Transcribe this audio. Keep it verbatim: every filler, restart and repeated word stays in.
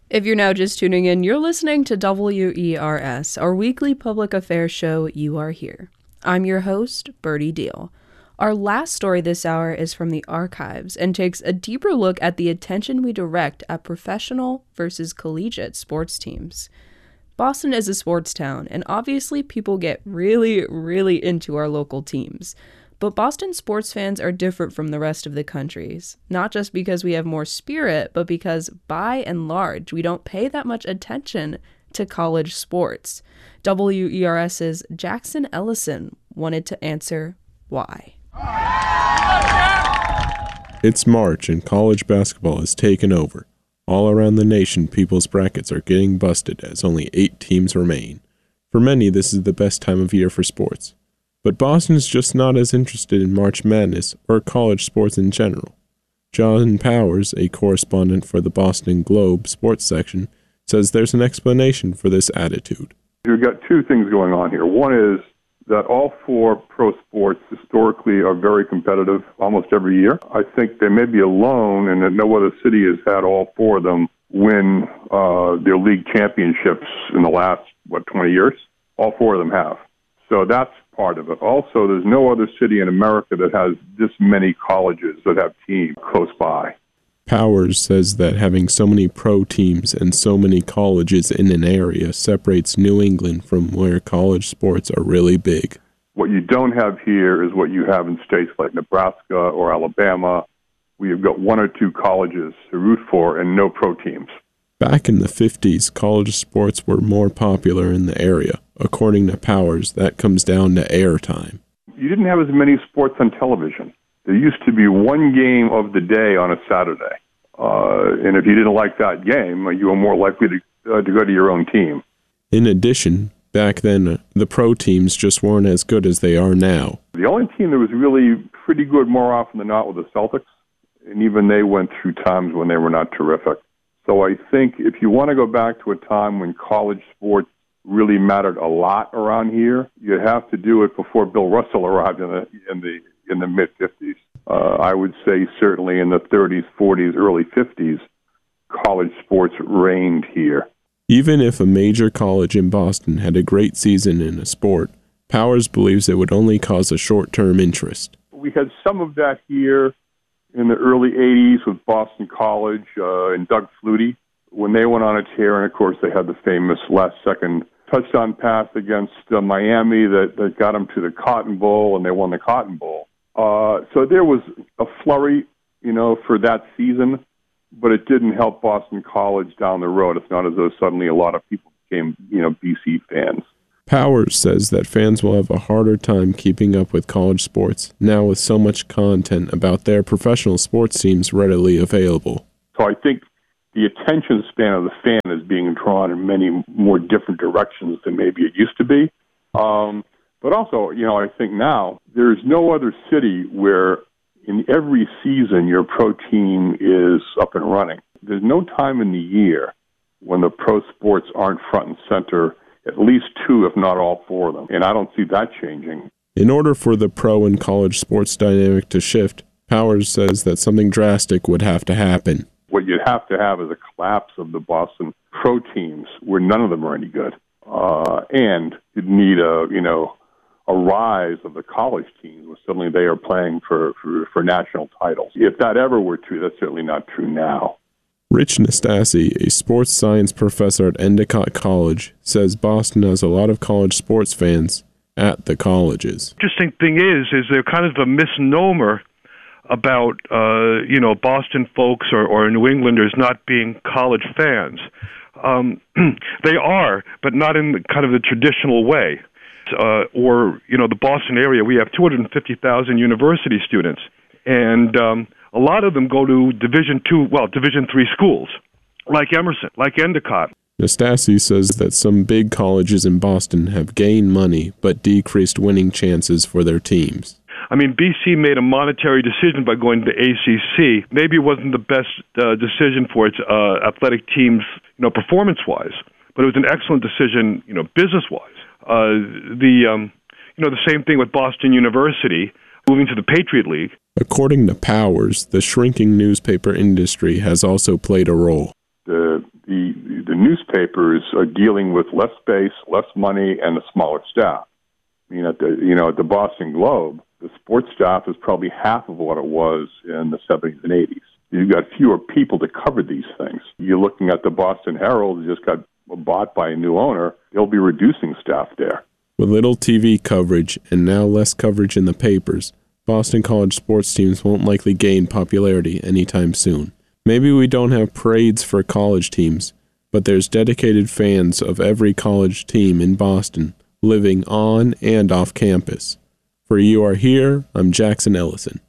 If you're now just tuning in, you're listening to W E R S, our weekly public affairs show, You Are Here. I'm your host, Birdie Deal. Our last story this hour is from the archives and takes a deeper look at the attention we direct at professional versus collegiate sports teams. Boston is a sports town, and obviously people get really, really into our local teams. But Boston sports fans are different from the rest of the country's, not just because we have more spirit, but because, by and large, we don't pay that much attention to college sports. WERS's Jackson Ellison wanted to answer why. It's March and college basketball has taken over. All around the nation, people's brackets are getting busted as only eight teams remain. For many, this is the best time of year for sports. But Boston is just not as interested in March Madness or college sports in general. John Powers, a correspondent for the Boston Globe sports section, says there's an explanation for this attitude. You've got two things going on here. One is that all four pro sports historically are very competitive almost every year. I think they may be alone in that no other city has had all four of them win uh, their league championships in the last, what, twenty years? All four of them have. So that's part of it. Also, there's no other city in America that has this many colleges that have teams close by. Powers says that having so many pro teams and so many colleges in an area separates New England from where college sports are really big. What you don't have here is what you have in states like Nebraska or Alabama, where you've got one or two colleges to root for and no pro teams. Back in the fifties, college sports were more popular in the area. According to Powers, that comes down to airtime. You didn't have as many sports on television. There used to be one game of the day on a Saturday. Uh, and if you didn't like that game, you were more likely to, uh, to go to your own team. In addition, back then, the pro teams just weren't as good as they are now. The only team that was really pretty good more often than not were the Celtics, and even they went through times when they were not terrific. So I think if you want to go back to a time when college sports really mattered a lot around here, you have to do it before Bill Russell arrived in the in the in the mid fifties. Uh, I would say certainly in the thirties, forties, early fifties, college sports reigned here. Even if a major college in Boston had a great season in a sport, Powers believes it would only cause a short-term interest. We had some of that here in the early eighties with Boston College uh, and Doug Flutie when they went on a tear, and of course they had the famous last-second touchdown pass against uh, Miami that, that got them to the Cotton Bowl, and they won the Cotton Bowl. Uh, so there was a flurry, you know, for that season, but it didn't help Boston College down the road. It's not as though suddenly a lot of people became, you know, B C fans. Powers says that fans will have a harder time keeping up with college sports now with so much content about their professional sports teams readily available. So I think the attention span of the fan is being drawn in many more different directions than maybe it used to be. Um, but also, you know, I think now there's no other city where in every season your pro team is up and running. There's no time in the year when the pro sports aren't front and center, at least two, if not all four of them. And I don't see that changing. In order for the pro and college sports dynamic to shift, Powers says that something drastic would have to happen. What you'd have to have is a collapse of the Boston pro teams where none of them are any good. Uh, and you'd need a, you know, a rise of the college teams where suddenly they are playing for, for, for national titles. If that ever were true, that's certainly not true now. Rich Nastasi, a sports science professor at Endicott College, says Boston has a lot of college sports fans at the colleges. Interesting thing is, is there kind of a misnomer about, uh, you know, Boston folks or, or New Englanders not being college fans. Um, they are, but not in the, kind of the traditional way. Uh, or, you know, the Boston area, we have two hundred fifty thousand university students, and um, a lot of them go to Division two, well, Division three schools, like Emerson, like Endicott. Nastasi says that some big colleges in Boston have gained money but decreased winning chances for their teams. I mean, B C made a monetary decision by going to the A C C. Maybe it wasn't the best uh, decision for its uh, athletic teams, you know, performance-wise, but it was an excellent decision, you know, business-wise. Uh, the, um, you know, the same thing with Boston University moving to the Patriot League. According to Powers, the shrinking newspaper industry has also played a role. The the the newspapers are dealing with less space, less money, and a smaller staff. I mean, at the you know at the Boston Globe, the sports staff is probably half of what it was in the seventies and eighties. You've got fewer people to cover these things. You're looking at the Boston Herald, who just got bought by a new owner. They'll be reducing staff there. With little T V coverage and now less coverage in the papers, Boston College sports teams won't likely gain popularity anytime soon. Maybe we don't have parades for college teams, but there's dedicated fans of every college team in Boston living on and off campus. For You Are Here, I'm Jackson Ellison.